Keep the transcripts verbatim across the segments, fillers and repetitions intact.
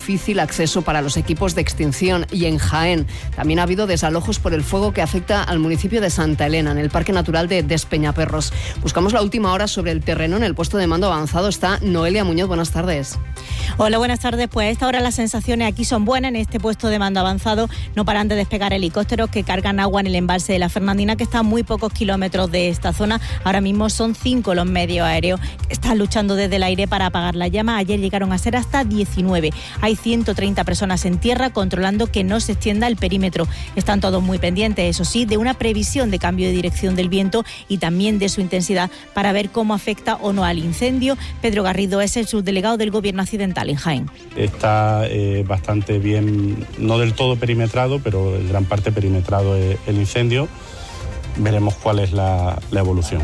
difícil acceso para los equipos de extinción. Y en Jaén también ha habido desalojos por el fuego que afecta al municipio de Santa Elena, en el Parque Natural de Despeñaperros. Buscamos la última hora sobre el terreno. En el puesto de mando avanzado está Noelia Muñoz. Buenas tardes. Hola, buenas tardes. Pues a esta hora las sensaciones aquí son buenas. En este puesto de mando avanzado no paran de despegar helicópteros que cargan agua en el embalse de la Fernandina, que está a muy pocos kilómetros de esta zona. Ahora mismo son cinco los medios aéreos que están luchando desde el aire para apagar la llama. Ayer llegaron a ser hasta diecinueve. Hay ciento treinta personas en tierra controlando que no se extienda el perímetro. Están todos muy pendientes, eso sí, de una previsión de cambio de dirección del viento y también de su intensidad para ver cómo afecta o no al incendio. Pedro Garrido es el subdelegado del Gobierno Accidental en Jaén. Está eh, bastante bien, no del todo perimetrado, pero en gran parte perimetrado el incendio. Veremos cuál es la, la evolución.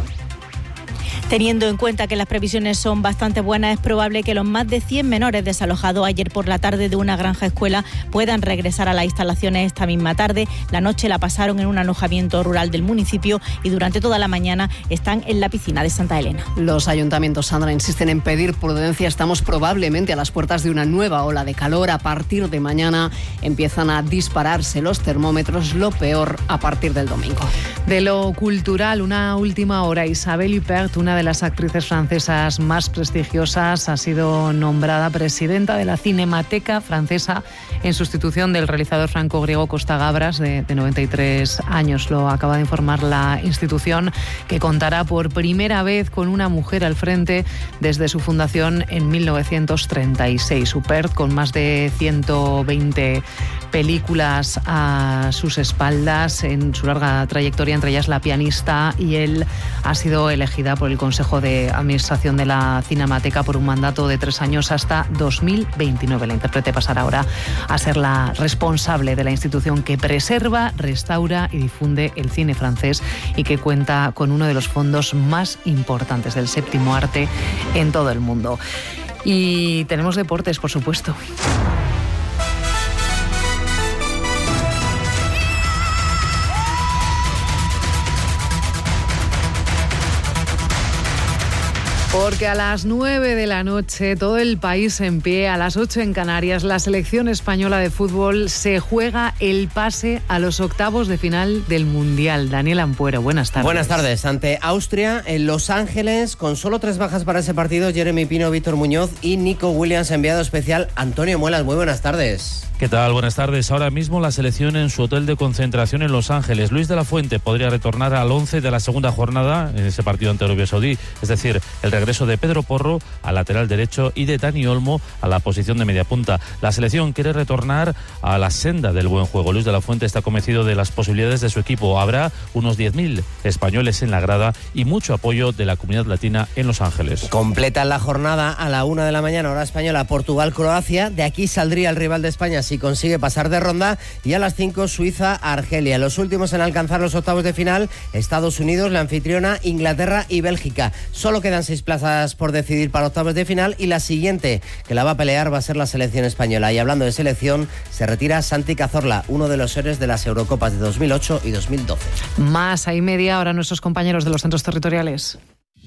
Teniendo en cuenta que las previsiones son bastante buenas, es probable que los más de cien menores desalojados ayer por la tarde de una granja escuela puedan regresar a las instalaciones esta misma tarde. La noche la pasaron en un alojamiento rural del municipio y durante toda la mañana están en la piscina de Santa Elena. Los ayuntamientos, Sandra, insisten en pedir prudencia. Estamos probablemente a las puertas de una nueva ola de calor. A partir de mañana empiezan a dispararse los termómetros, lo peor a partir del domingo. De lo cultural, una última hora. Isabelle Huppert, una de las actrices francesas más prestigiosas, ha sido nombrada presidenta de la Cinemateca Francesa en sustitución del realizador franco-griego Costa Gavras, de, de noventa y tres años. Lo acaba de informar la institución, que contará por primera vez con una mujer al frente desde su fundación en mil novecientos treinta y seis. Huppert, con más de ciento veinte películas a sus espaldas en su larga trayectoria, entre ellas La pianista, y él ha sido elegida por el Consejo de Administración de la Cinemateca por un mandato de tres años hasta dos mil veintinueve. La intérprete pasará ahora a ser la responsable de la institución que preserva, restaura y difunde el cine francés y que cuenta con uno de los fondos más importantes del séptimo arte en todo el mundo. Y tenemos deportes, por supuesto. Porque a las nueve de la noche todo el país en pie, a las ocho en Canarias, la selección española de fútbol se juega el pase a los octavos de final del Mundial. Daniel Ampuero, buenas tardes. Buenas tardes. Ante Austria, en Los Ángeles, con solo tres bajas para ese partido, Jeremy Pino, Víctor Muñoz y Nico Williams, enviado especial Antonio Muelas. Muy buenas tardes. ¿Qué tal? Buenas tardes. Ahora mismo la selección en su hotel de concentración en Los Ángeles. Luis de la Fuente podría retornar al once de la segunda jornada en ese partido ante Arabia Saudí, es decir, el regreso de Pedro Porro al lateral derecho y de Dani Olmo a la posición de media punta. La selección quiere retornar a la senda del buen juego. Luis de la Fuente está convencido de las posibilidades de su equipo. Habrá unos diez mil españoles en la grada y mucho apoyo de la comunidad latina en Los Ángeles. Completa la jornada a la una de la mañana, hora española, Portugal-Croacia. De aquí saldría el rival de España si consigue pasar de ronda, y a las cinco Suiza-Argelia. Los últimos en alcanzar los octavos de final, Estados Unidos, la anfitriona, Inglaterra y Bélgica. Solo quedan seis plazas por decidir para octavos de final y la siguiente que la va a pelear va a ser la selección española. Y hablando de selección, se retira Santi Cazorla, uno de los héroes de las Eurocopas de dos mil ocho y dos mil doce. Más ahí media hora nuestros compañeros de los centros territoriales.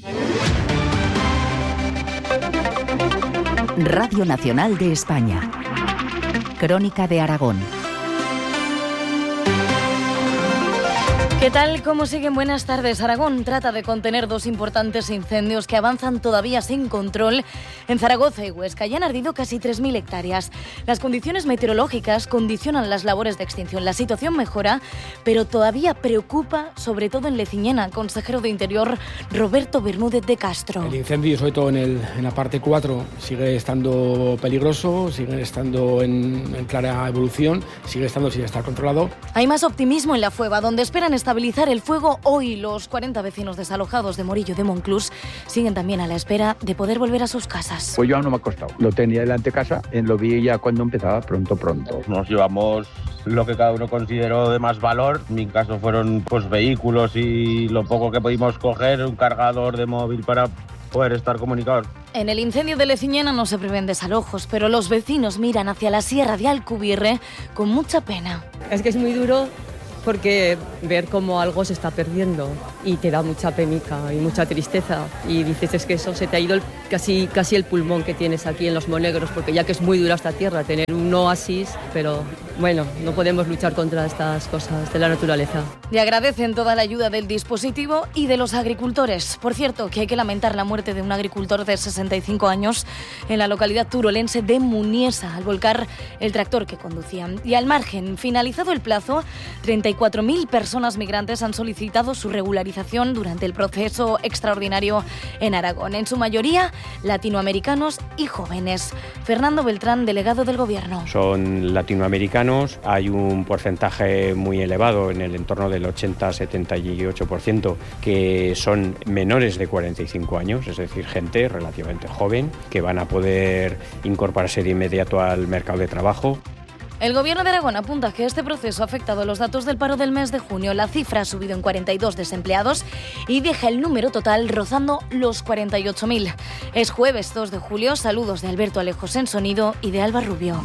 Radio Nacional de España. Crónica de Aragón. ¿Qué tal? ¿Cómo siguen? Buenas tardes. Aragón trata de contener dos importantes incendios que avanzan todavía sin control en Zaragoza y Huesca. Ya han ardido casi tres mil hectáreas. Las condiciones meteorológicas condicionan las labores de extinción. La situación mejora, pero todavía preocupa, sobre todo en Leciñena. Consejero de Interior, Roberto Bermúdez de Castro. El incendio, sobre todo en, el, en la parte cuatro, sigue estando peligroso, sigue estando en, en clara evolución, sigue estando sin estar controlado. Hay más optimismo en La Fueva, donde esperan estabilizar el fuego hoy. Los cuarenta vecinos desalojados de Morillo de Monclús siguen también a la espera de poder volver a sus casas. Pues yo aún no me ha costado. Lo tenía delante de casa, lo vi ya cuando empezaba, pronto, pronto. Nos llevamos lo que cada uno consideró de más valor. En mi caso fueron pues vehículos y lo poco que pudimos coger, un cargador de móvil para poder estar comunicados. En el incendio de Leciñena no se prevén desalojos, pero los vecinos miran hacia la sierra de Alcubierre con mucha pena. Es que es muy duro porque ver cómo algo se está perdiendo y te da mucha penica y mucha tristeza y dices es que eso se te ha ido el, casi, casi el pulmón que tienes aquí en Los Monegros, porque ya que es muy dura esta tierra tener un oasis, pero bueno, no podemos luchar contra estas cosas de la naturaleza. Y agradecen toda la ayuda del dispositivo y de los agricultores. Por cierto, que hay que lamentar la muerte de un agricultor de sesenta y cinco años en la localidad turolense de Muniesa al volcar el tractor que conducía. Y al margen, finalizado el plazo, treinta y cuatro mil personas migrantes han solicitado su regularización durante el proceso extraordinario en Aragón. En su mayoría, latinoamericanos y jóvenes. Fernando Beltrán, delegado del Gobierno. Son latinoamericanos, hay un porcentaje muy elevado, en el entorno del ochenta a setenta y ocho por ciento, que son menores de cuarenta y cinco años, es decir, gente relativamente joven, que van a poder incorporarse de inmediato al mercado de trabajo. El Gobierno de Aragón apunta que este proceso ha afectado los datos del paro del mes de junio. La cifra ha subido en cuarenta y dos desempleados y deja el número total rozando los cuarenta y ocho mil. Es jueves dos de julio. Saludos de Alberto Alejos en sonido y de Alba Rubio.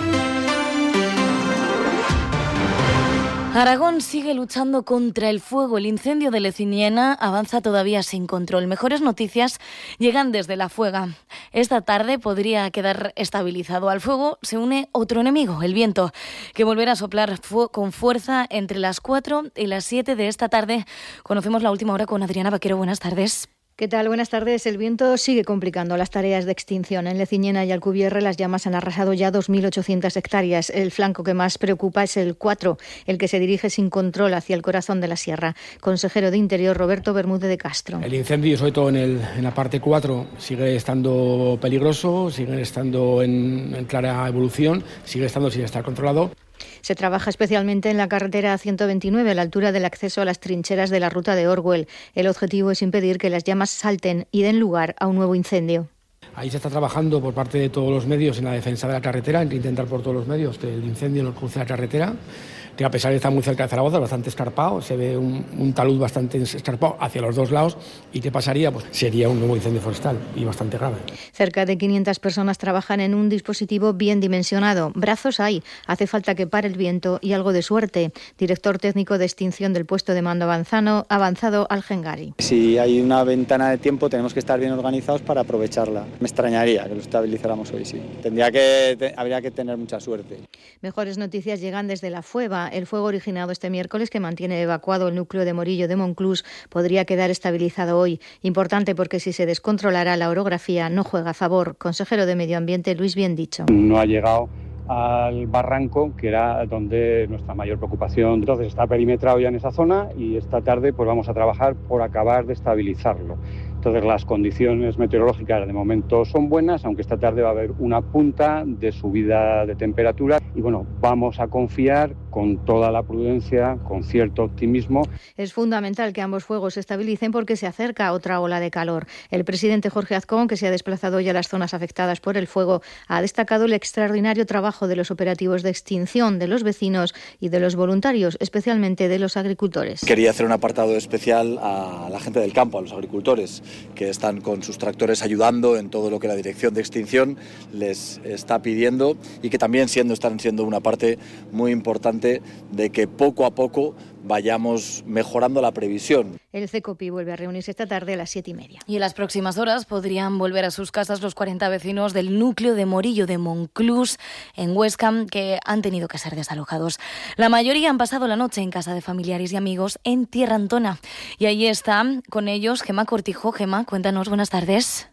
Aragón sigue luchando contra el fuego. El incendio de Leciñena avanza todavía sin control. Mejores noticias llegan desde La Fuega. Esta tarde podría quedar estabilizado. Al fuego se une otro enemigo, el viento, que volverá a soplar fu- con fuerza entre las cuatro y las siete de esta tarde. Conocemos la última hora con Adriana Vaquero. Buenas tardes. ¿Qué tal? Buenas tardes. El viento sigue complicando las tareas de extinción. En Leciñena y Alcubierre las llamas han arrasado ya dos mil ochocientas hectáreas. El flanco que más preocupa es el cuatro, el que se dirige sin control hacia el corazón de la sierra. Consejero de Interior, Roberto Bermúdez de Castro. El incendio, sobre todo en, el, en la parte cuatro, sigue estando peligroso, sigue estando en, en clara evolución, sigue estando sin estar controlado. Se trabaja especialmente en la carretera ciento veintinueve, a la altura del acceso a las trincheras de la ruta de Orwell. El objetivo es impedir que las llamas salten y den lugar a un nuevo incendio. Ahí se está trabajando por parte de todos los medios en la defensa de la carretera, en intentar por todos los medios que el incendio no cruce la carretera, que a pesar de estar muy cerca de Zaragoza, bastante escarpado, se ve un, un talud bastante escarpado hacia los dos lados. ¿Y qué pasaría? Pues sería un nuevo incendio forestal y bastante grave. Cerca de quinientas personas trabajan en un dispositivo bien dimensionado. Brazos hay, hace falta que pare el viento y algo de suerte. Director técnico de extinción del puesto de mando avanzado, avanzado Algengari. Si hay una ventana de tiempo, tenemos que estar bien organizados para aprovecharla. Me extrañaría que lo estabilizáramos hoy, sí. Tendría que, te, habría que tener mucha suerte. Mejores noticias llegan desde La Fueva. El fuego originado este miércoles, que mantiene evacuado el núcleo de Morillo de Monclús, podría quedar estabilizado hoy. Importante porque si se descontrolara la orografía no juega a favor. Consejero de Medio Ambiente, Luis Biendicho. No ha llegado al barranco, que era donde nuestra mayor preocupación. Entonces está perimetrado ya en esa zona y esta tarde pues vamos a trabajar por acabar de estabilizarlo. Entonces las condiciones meteorológicas de momento son buenas, aunque esta tarde va a haber una punta de subida de temperatura y bueno, vamos a confiar con toda la prudencia, con cierto optimismo. Es fundamental que ambos fuegos se estabilicen porque se acerca otra ola de calor. El presidente Jorge Azcón, que se ha desplazado ya a las zonas afectadas por el fuego, ha destacado el extraordinario trabajo de los operativos de extinción, de los vecinos y de los voluntarios, especialmente de los agricultores. Quería hacer un apartado especial a la gente del campo, a los agricultores, que están con sus tractores ayudando en todo lo que la Dirección de Extinción les está pidiendo y que también siendo, están siendo una parte muy importante de que poco a poco vayamos mejorando la previsión. El CECOPI vuelve a reunirse esta tarde a las siete y media. Y en las próximas horas podrían volver a sus casas los cuarenta vecinos del núcleo de Morillo de Monclús, en Huesca, que han tenido que ser desalojados. La mayoría han pasado la noche en casa de familiares y amigos en Tierra Antona. Y ahí está con ellos Gemma Cortijo. Gemma, cuéntanos, buenas tardes.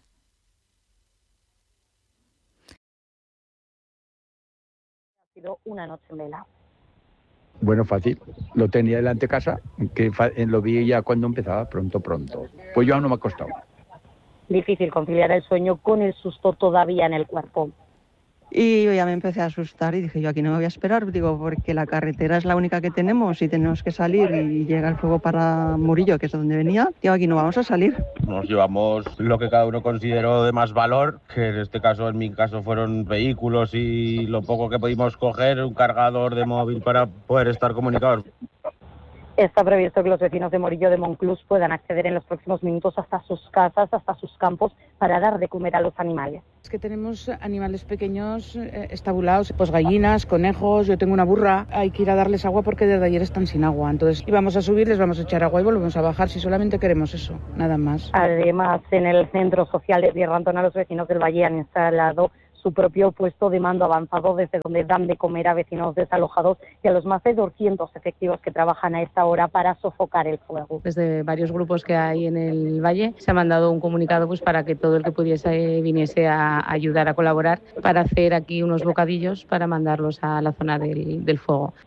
Ha sido una noche en vela. Bueno, fácil. Lo tenía delante de casa, que lo vi ya cuando empezaba, pronto, pronto. Pues yo aún no me ha costado. Difícil conciliar el sueño con el susto todavía en el cuerpo. Y yo ya me empecé a asustar y dije, yo aquí no me voy a esperar, digo, porque la carretera es la única que tenemos y tenemos que salir y llega el fuego para Murillo, que es donde venía. Digo, aquí no vamos a salir. Nos llevamos lo que cada uno consideró de más valor, que en este caso, en mi caso, fueron vehículos y lo poco que pudimos coger, un cargador de móvil para poder estar comunicados. Está previsto que los vecinos de Morillo de Monclús puedan acceder en los próximos minutos hasta sus casas, hasta sus campos, para dar de comer a los animales. Es que tenemos animales pequeños eh, estabulados, pues gallinas, conejos, yo tengo una burra, hay que ir a darles agua porque desde ayer están sin agua, entonces íbamos a subir, les vamos a echar agua y volvemos a bajar, si solamente queremos eso, nada más. Además, en el Centro Social de Tierra Antona, los vecinos del Valle han instalado su propio puesto de mando avanzado desde donde dan de comer a vecinos desalojados y a los más de doscientos efectivos que trabajan a esta hora para sofocar el fuego. Desde varios grupos que hay en el Valle se ha mandado un comunicado pues para que todo el que pudiese viniese a ayudar, a colaborar, para hacer aquí unos bocadillos para mandarlos a la zona del, del fuego.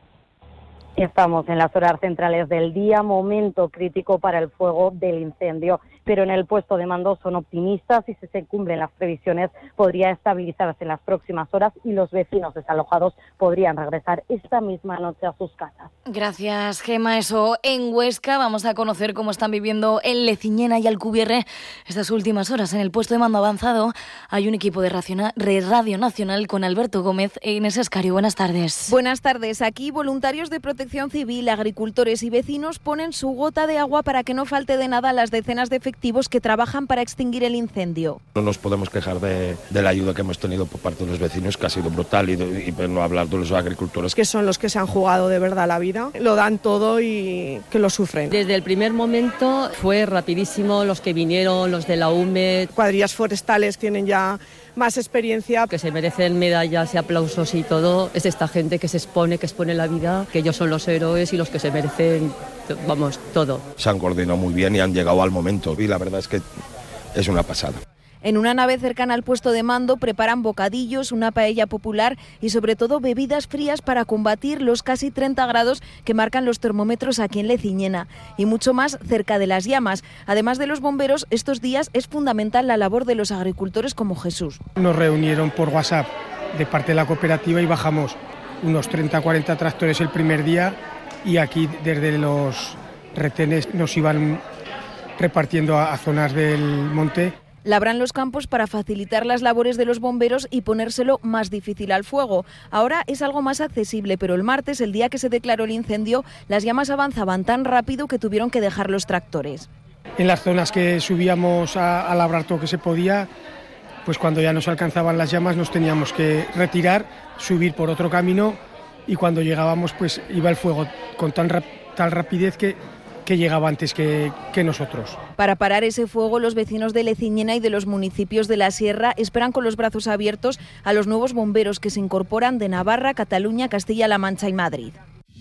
Estamos en las horas centrales del día, momento crítico para el fuego del incendio, pero en el puesto de mando son optimistas y si se cumplen las previsiones podría estabilizarse en las próximas horas y los vecinos desalojados podrían regresar esta misma noche a sus casas. Gracias, Gema. Eso en Huesca. Vamos a conocer cómo están viviendo en Leciñena y Alcubierre estas últimas horas. En el puesto de mando avanzado hay un equipo de Radio Nacional con Alberto Gómez e Inés Escario. Buenas tardes. Buenas tardes. Aquí voluntarios de protección civil, agricultores y vecinos ponen su gota de agua para que no falte de nada a las decenas de efectivos que trabajan para extinguir el incendio. No nos podemos quejar de, de la ayuda que hemos tenido por parte de los vecinos, que ha sido brutal, y, de, y no hablar de los agricultores. Que son los que se han jugado de verdad la vida, lo dan todo y que lo sufren. Desde el primer momento fue rapidísimo, los que vinieron, los de la U M E D. Cuadrillas forestales tienen ya más experiencia. Que se merecen medallas y aplausos y todo, es esta gente que se expone, que expone la vida, que ellos son los héroes y los que se merecen, vamos, todo. Se han coordinado muy bien y han llegado al momento, y la verdad es que es una pasada. En una nave cercana al puesto de mando preparan bocadillos, una paella popular y sobre todo bebidas frías para combatir los casi treinta grados que marcan los termómetros aquí en Leciñena y mucho más cerca de las llamas. Además de los bomberos, estos días es fundamental la labor de los agricultores como Jesús. Nos reunieron por WhatsApp de parte de la cooperativa y bajamos unos treinta a cuarenta tractores el primer día y aquí desde los retenes nos iban repartiendo a, a zonas del monte. Labran los campos para facilitar las labores de los bomberos y ponérselo más difícil al fuego. Ahora es algo más accesible, pero el martes, el día que se declaró el incendio, las llamas avanzaban tan rápido que tuvieron que dejar los tractores. En las zonas que subíamos a, a labrar todo lo que se podía, pues cuando ya nos alcanzaban las llamas nos teníamos que retirar, subir por otro camino y cuando llegábamos pues iba el fuego con tan rap- tal rapidez que... que llegaba antes que, que nosotros. Para parar ese fuego, los vecinos de Leciñena y de los municipios de la Sierra esperan con los brazos abiertos a los nuevos bomberos que se incorporan de Navarra, Cataluña, Castilla-La Mancha y Madrid.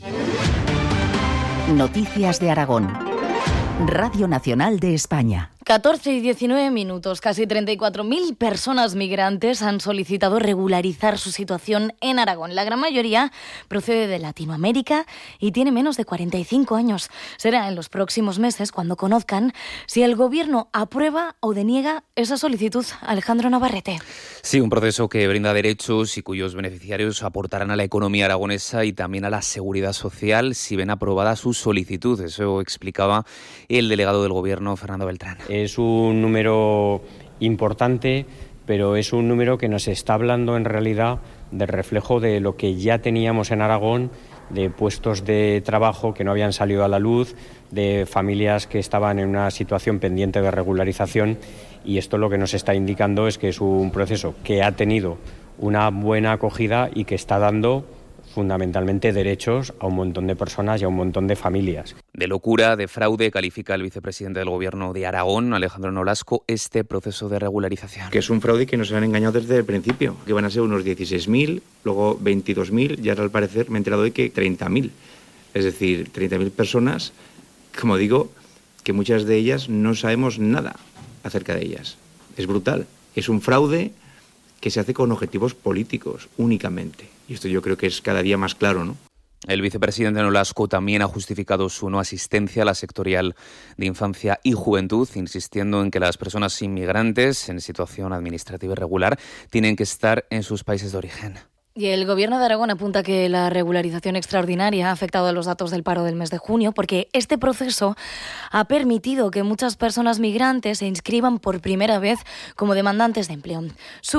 Noticias de Aragón. Radio Nacional de España. catorce y diecinueve minutos, casi treinta y cuatro mil personas migrantes han solicitado regularizar su situación en Aragón. La gran mayoría procede de Latinoamérica y tiene menos de cuarenta y cinco años. Será en los próximos meses cuando conozcan si el Gobierno aprueba o deniega esa solicitud. Alejandro Navarrete. Sí, un proceso que brinda derechos y cuyos beneficiarios aportarán a la economía aragonesa y también a la seguridad social si ven aprobada su solicitud. Eso explicaba el delegado del Gobierno, Fernando Beltrán. Es un número importante, pero es un número que nos está hablando en realidad del reflejo de lo que ya teníamos en Aragón, de puestos de trabajo que no habían salido a la luz, de familias que estaban en una situación pendiente de regularización, y esto lo que nos está indicando es que es un proceso que ha tenido una buena acogida y que está dando fundamentalmente derechos a un montón de personas y a un montón de familias. De locura, de fraude, califica el vicepresidente del Gobierno de Aragón, Alejandro Nolasco, este proceso de regularización. Que es un fraude que nos han engañado desde el principio, que van a ser unos dieciséis mil, luego veintidós mil y ahora al parecer me he enterado de que treinta mil. Es decir, treinta mil personas, como digo, que muchas de ellas no sabemos nada acerca de ellas. Es brutal. Es un fraude que se hace con objetivos políticos únicamente. Y esto yo creo que es cada día más claro, ¿no? El vicepresidente Nolasco también ha justificado su no asistencia a la sectorial de infancia y juventud, insistiendo en que las personas inmigrantes en situación administrativa irregular tienen que estar en sus países de origen. Y el Gobierno de Aragón apunta que la regularización extraordinaria ha afectado a los datos del paro del mes de junio porque este proceso ha permitido que muchas personas migrantes se inscriban por primera vez como demandantes de empleo. Sube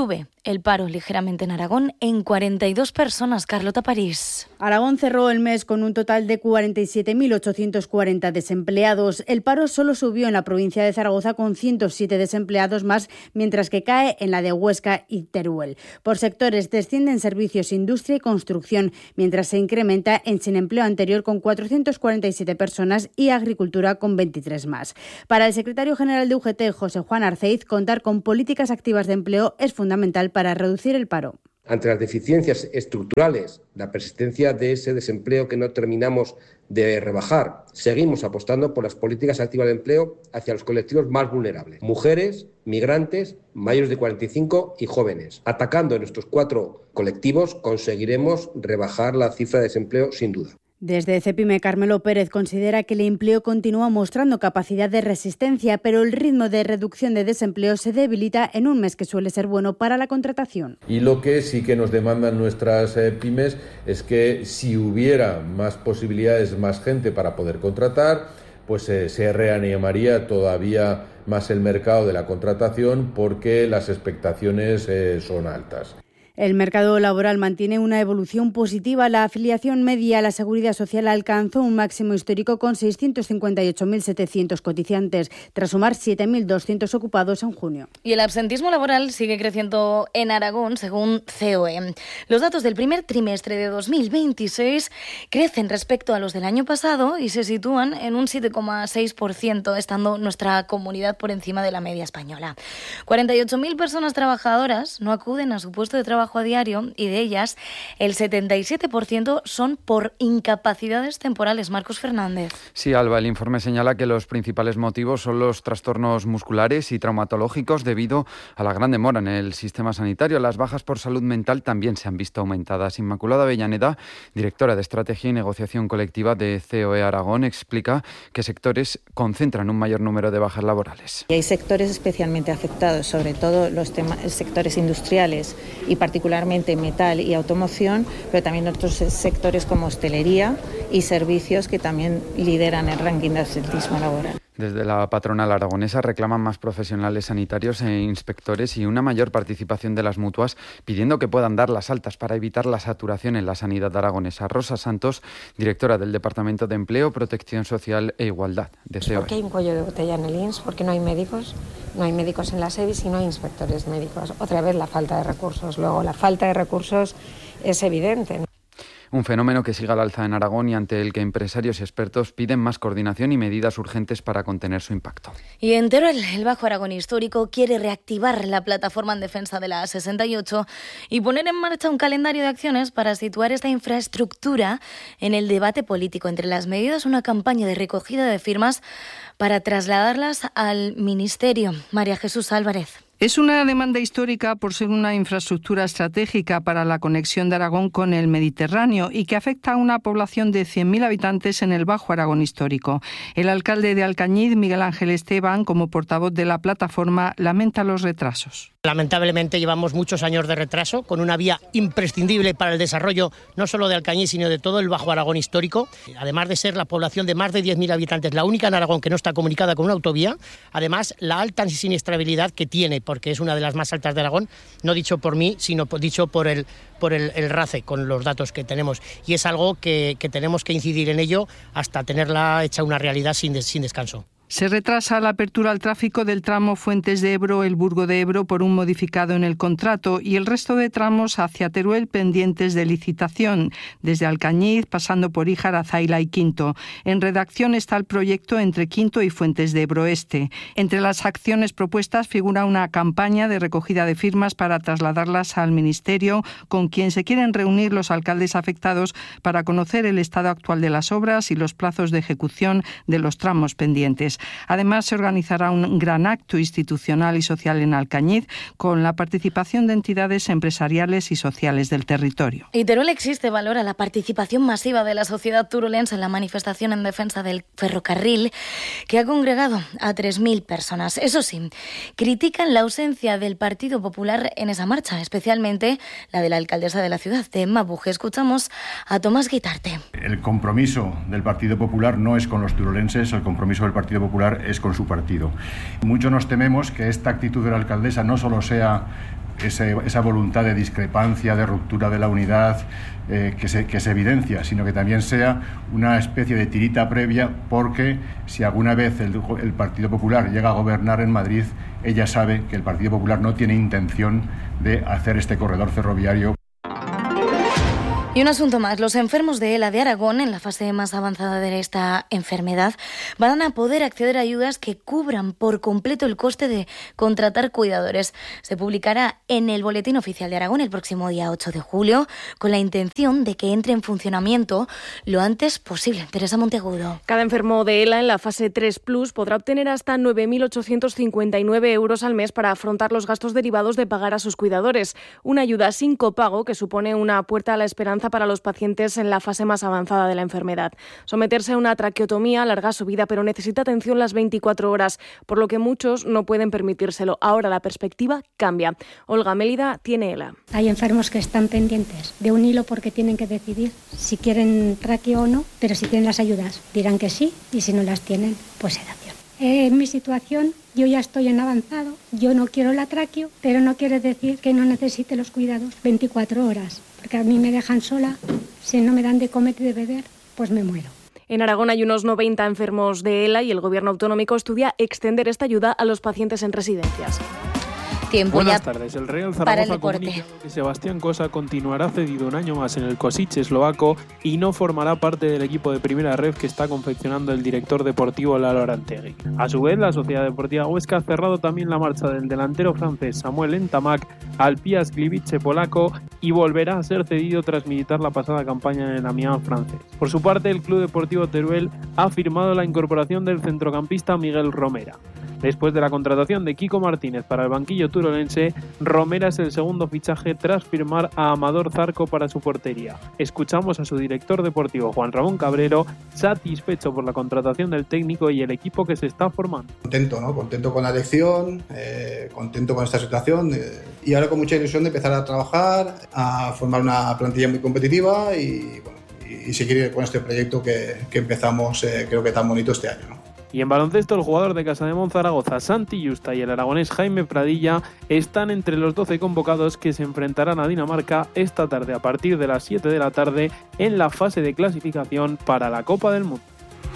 el paro ligeramente en Aragón en cuarenta y dos personas. Carlota París. Aragón cerró el mes con un total de cuarenta y siete mil ochocientos cuarenta desempleados. El paro solo subió en la provincia de Zaragoza con ciento siete desempleados más, mientras que cae en la de Huesca y Teruel. Por sectores descienden servicios, industria y construcción, mientras se incrementa en sin empleo anterior con cuatrocientas cuarenta y siete personas y agricultura con veintitrés más. Para el secretario general de U G T, José Juan Arceiz, contar con políticas activas de empleo es fundamental para reducir el paro. Ante las deficiencias estructurales, la persistencia de ese desempleo que no terminamos de rebajar, seguimos apostando por las políticas activas de empleo hacia los colectivos más vulnerables: mujeres, migrantes, mayores de cuarenta y cinco y jóvenes. Atacando en estos cuatro colectivos conseguiremos rebajar la cifra de desempleo sin duda. Desde Cepime, Carmelo Pérez considera que el empleo continúa mostrando capacidad de resistencia, pero el ritmo de reducción de desempleo se debilita en un mes que suele ser bueno para la contratación. Y lo que sí que nos demandan nuestras eh, pymes es que si hubiera más posibilidades, más gente para poder contratar, pues eh, se reanimaría todavía más el mercado de la contratación, porque las expectaciones eh, son altas. El mercado laboral mantiene una evolución positiva. La afiliación media a la Seguridad Social alcanzó un máximo histórico con seiscientos cincuenta y ocho mil setecientos cotizantes, tras sumar siete mil doscientos ocupados en junio. Y el absentismo laboral sigue creciendo en Aragón, según C O E. Los datos del primer trimestre de dos mil veintiséis crecen respecto a los del año pasado y se sitúan en un siete coma seis por ciento, estando nuestra comunidad por encima de la media española. cuarenta y ocho mil personas trabajadoras no acuden a su puesto de trabajo a diario, y de ellas el setenta y siete por ciento son por incapacidades temporales. Marcos Fernández. Sí, Alba, el informe señala que los principales motivos son los trastornos musculares y traumatológicos debido a la gran demora en el sistema sanitario. Las bajas por salud mental también se han visto aumentadas. Inmaculada Avellaneda, directora de Estrategia y Negociación Colectiva de C O E Aragón, explica que sectores concentran un mayor número de bajas laborales. Y hay sectores especialmente afectados, sobre todo los temas, sectores industriales y particularmente particularmente metal y automoción, pero también otros sectores como hostelería y servicios que también lideran el ranking de absentismo laboral. Desde la patronal aragonesa reclaman más profesionales sanitarios e inspectores y una mayor participación de las mutuas, pidiendo que puedan dar las altas para evitar la saturación en la sanidad aragonesa. Rosa Santos, directora del Departamento de Empleo, Protección Social e Igualdad de C O E. ¿Por qué hay un cuello de botella en el I N S? Porque no hay médicos, no hay médicos en las E B I S y no hay inspectores médicos. Otra vez la falta de recursos. Luego, la falta de recursos es evidente, ¿no? Un fenómeno que sigue al alza en Aragón y ante el que empresarios y expertos piden más coordinación y medidas urgentes para contener su impacto. Y en Teruel, el Bajo Aragón Histórico quiere reactivar la plataforma en defensa de la A sesenta y ocho y poner en marcha un calendario de acciones para situar esta infraestructura en el debate político. Entre las medidas, una campaña de recogida de firmas para trasladarlas al Ministerio. María Jesús Álvarez. Es una demanda histórica por ser una infraestructura estratégica para la conexión de Aragón con el Mediterráneo y que afecta a una población de cien mil habitantes en el Bajo Aragón Histórico. El alcalde de Alcañiz, Miguel Ángel Esteban, como portavoz de la plataforma, lamenta los retrasos. Lamentablemente llevamos muchos años de retraso con una vía imprescindible para el desarrollo no solo de Alcañiz, sino de todo el Bajo Aragón Histórico. Además de ser la población de más de diez mil habitantes, la única en Aragón que no está comunicada con una autovía, además la alta siniestrabilidad que tiene, porque es una de las más altas de Aragón, no dicho por mí, sino dicho por el, por el, el RACE, con los datos que tenemos. Y es algo que, que tenemos que incidir en ello hasta tenerla hecha una realidad sin, des, sin descanso. Se retrasa la apertura al tráfico del tramo Fuentes de Ebro, el Burgo de Ebro, por un modificado en el contrato y el resto de tramos hacia Teruel pendientes de licitación, desde Alcañiz, pasando por Híjar, Azaila y Quinto. En redacción está el proyecto entre Quinto y Fuentes de Ebro Este. Entre las acciones propuestas figura una campaña de recogida de firmas para trasladarlas al Ministerio, con quien se quieren reunir los alcaldes afectados para conocer el estado actual de las obras y los plazos de ejecución de los tramos pendientes. Además, se organizará un gran acto institucional y social en Alcañiz con la participación de entidades empresariales y sociales del territorio. Y Teruel existe valora la participación masiva de la sociedad turolense en la manifestación en defensa del ferrocarril, que ha congregado a tres mil personas. Eso sí, critican la ausencia del Partido Popular en esa marcha, especialmente la de la alcaldesa de la ciudad, de Mabuje. Escuchamos a Tomás Guitarte. El compromiso del Partido Popular no es con los turolenses, el compromiso del Partido Popular es con su partido. Mucho nos tememos que esta actitud de la alcaldesa no solo sea ese, esa voluntad de discrepancia, de ruptura de la unidad eh, que, se, que se evidencia, sino que también sea una especie de tirita previa, porque si alguna vez el, el Partido Popular llega a gobernar en Madrid, ella sabe que el Partido Popular no tiene intención de hacer este corredor ferroviario. Y un asunto más, los enfermos de ELA de Aragón, en la fase más avanzada de esta enfermedad, van a poder acceder a ayudas que cubran por completo el coste de contratar cuidadores. Se publicará en el Boletín Oficial de Aragón el próximo día ocho de julio, con la intención de que entre en funcionamiento lo antes posible. Teresa Monteagudo. Cada enfermo de ELA en la fase tres plus podrá obtener hasta nueve mil ochocientos cincuenta y nueve euros al mes para afrontar los gastos derivados de pagar a sus cuidadores. Una ayuda sin copago que supone una puerta a la esperanza para los pacientes en la fase más avanzada de la enfermedad. Someterse a una traqueotomía alarga su vida, pero necesita atención las veinticuatro horas, por lo que muchos no pueden permitírselo. Ahora la perspectiva cambia. Olga Mélida tiene ELA. Hay enfermos que están pendientes de un hilo porque tienen que decidir si quieren traqueo o no, pero si tienen las ayudas dirán que sí, y si no las tienen, pues sedación. En mi situación, yo ya estoy en avanzado, yo no quiero la traqueo, pero no quiere decir que no necesite los cuidados veinticuatro horas, porque a mí me dejan sola, si no me dan de comer y de beber, pues me muero. En Aragón hay unos noventa enfermos de ELA y el Gobierno autonómico estudia extender esta ayuda a los pacientes en residencias. Tiempo Buenas ya tardes. El Real para el Zaragoza deporte. comunica que Sebastián Cosa continuará cedido un año más en el Kosice eslovaco y no formará parte del equipo de primera red que está confeccionando el director deportivo Lalo Arantegui. A su vez, la Sociedad Deportiva Huesca ha cerrado también la marcha del delantero francés Samuel Ntamack al Piast Gliwice polaco y volverá a ser cedido tras militar la pasada campaña en el Amiens francés. Por su parte, el Club Deportivo Teruel ha firmado la incorporación del centrocampista Miguel Romera. Después de la contratación de Kiko Martínez para el banquillo turolense, Romera es el segundo fichaje tras firmar a Amador Zarco para su portería. Escuchamos a su director deportivo, Juan Ramón Cabrero, satisfecho por la contratación del técnico y el equipo que se está formando. Contento, ¿no? Contento con la elección, eh, contento con esta situación eh, y ahora con mucha ilusión de empezar a trabajar, a formar una plantilla muy competitiva y, bueno, y, y seguir con este proyecto que, que empezamos, eh, creo que tan bonito este año, ¿no? Y en baloncesto, el jugador de Casademont Zaragoza, Santi Justa, y el aragonés Jaime Pradilla están entre los doce convocados que se enfrentarán a Dinamarca esta tarde a partir de las siete de la tarde en la fase de clasificación para la Copa del Mundo.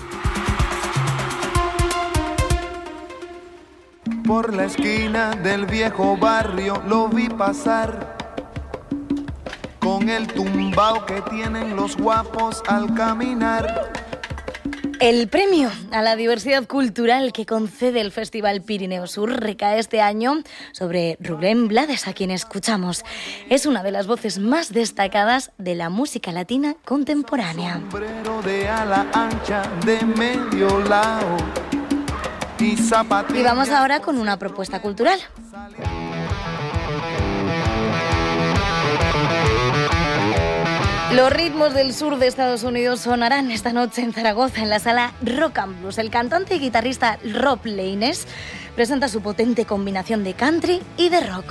Por la esquina del viejo barrio lo vi pasar, con el tumbao que tienen los guapos al caminar. El premio a la diversidad cultural que concede el Festival Pirineo Sur recae este año sobre Rubén Blades, a quien escuchamos. Es una de las voces más destacadas de la música latina contemporánea. Sombrero de ala ancha de medio lado y zapatillas. Y vamos ahora con una propuesta cultural. Los ritmos del sur de Estados Unidos sonarán esta noche en Zaragoza en la sala Rock and Blues. El cantante y guitarrista Rob Laines presenta su potente combinación de country y de rock.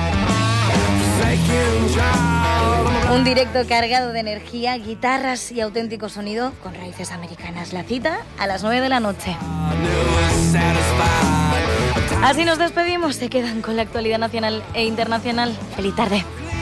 Un directo cargado de energía, guitarras y auténtico sonido con raíces americanas. La cita a las nueve de la noche. Así nos despedimos. Se quedan con la actualidad nacional e internacional. Feliz tarde.